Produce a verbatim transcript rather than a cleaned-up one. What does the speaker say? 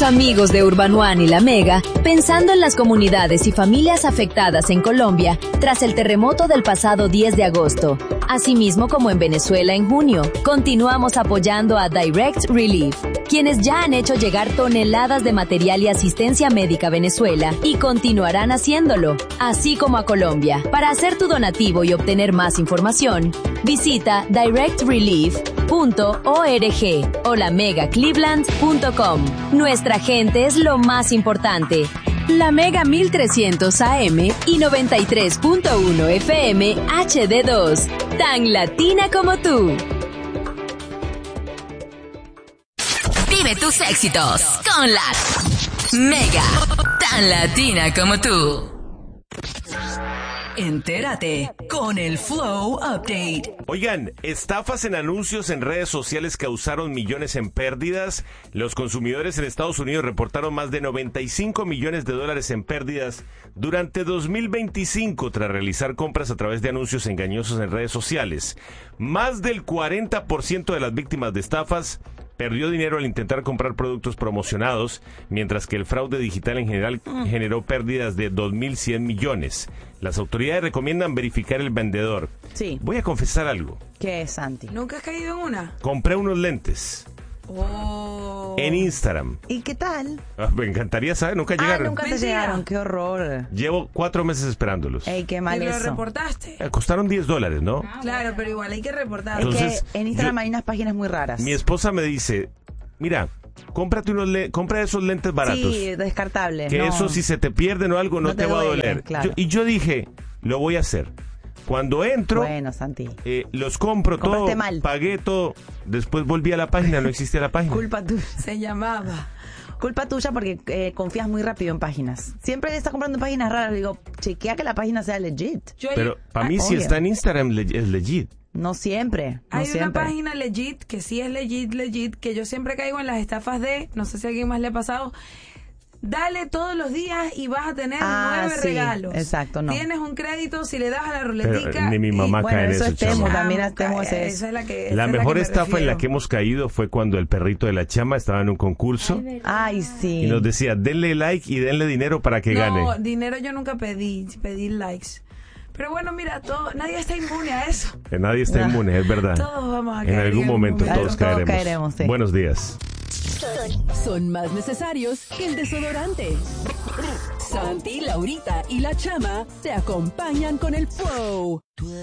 tus amigos de Urban One y La Mega, pensando en las comunidades y familias afectadas en Colombia tras el terremoto del pasado diez de agosto. Asimismo como en Venezuela en junio, continuamos apoyando a Direct Relief, quienes ya han hecho llegar toneladas de material y asistencia médica a Venezuela y continuarán haciéndolo, así como a Colombia. Para hacer tu donativo y obtener más información, visita direct relief punto org o la mega cleveland punto com. Nuestra gente es lo más importante. La Mega mil trescientos A M y noventa y tres punto uno F M H D dos. Tan latina como tú. Vive tus éxitos con la Mega. Tan latina como tú. Entérate con el Flow Update. Oigan, estafas en anuncios en redes sociales causaron millones en pérdidas. Los consumidores en Estados Unidos reportaron más de noventa y cinco millones de dólares en pérdidas durante dos mil veinticinco tras realizar compras a través de anuncios engañosos en redes sociales. Más del cuarenta por ciento de las víctimas de estafas perdió dinero al intentar comprar productos promocionados, mientras que el fraude digital en general generó pérdidas de dos mil cien millones. Las autoridades recomiendan verificar el vendedor. Sí. Voy a confesar algo. ¿Qué es, Santi? ¿Nunca has caído en una? Compré unos lentes. Oh. En Instagram. ¿Y qué tal? Ah, me encantaría saber, nunca Ah, llegaron. nunca te Mentira. llegaron, qué horror. Llevo cuatro meses esperándolos. Ey, qué ¿Y mal lo eso. reportaste? Eh, costaron diez dólares, ¿no? Claro, pero igual hay que reportar. Es Entonces, que en Instagram yo- hay unas páginas muy raras. Mi esposa me dice, mira, cómprate unos le- compra esos lentes baratos. Sí, descartable. Que no. eso si se te pierden o algo no, No te, te va a duele, doler. claro. Yo- y yo dije, lo voy a hacer. Cuando entro, Bueno, Santi. eh, los compro todo, Compraste mal. pagué todo, después volví a la página, no existía la página. Culpa tuya. Se llamaba. Culpa tuya porque eh, confías muy rápido en páginas. Siempre estás comprando en páginas raras. Digo, chequea que la página sea legit. Yo hay, Pero para mí Ah, si obvio. está en Instagram le- es legit. No siempre. No hay siempre. una página legit, que sí es legit, legit, que yo siempre caigo en las estafas de, no sé si a alguien más le ha pasado, dale todos los días y vas a tener Ah, nueve sí, regalos. exacto, no. Tienes un crédito si le das a la Pero, ruletica. eh, ni mi mamá y- Bueno, cae en eso eso, es Temu, chama. también Ah, es Temu, ese es. esa es la que esa La es mejor que me estafa en la refiero. que hemos caído fue cuando el perrito de la chama estaba en un concurso Ay, sí. y nos decía, denle like y denle dinero para que No, gane. dinero yo nunca pedí, pedí likes. Pero bueno, mira, todo, nadie está inmune a eso. Que nadie está Ah. inmune, es verdad. Todos vamos a En caer algún momento momento. todos Todos caeremos. caeremos, sí. Buenos días. Son más necesarios que el desodorante. Santi, Laurita y la Chama te acompañan con el Flow.